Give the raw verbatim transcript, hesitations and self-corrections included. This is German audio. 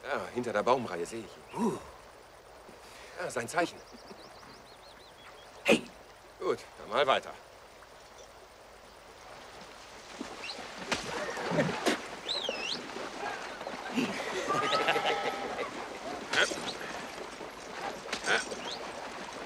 Ja, hinter der Baumreihe sehe ich ihn. Uh. Ja, sein Zeichen. Hey! Gut, dann mal weiter.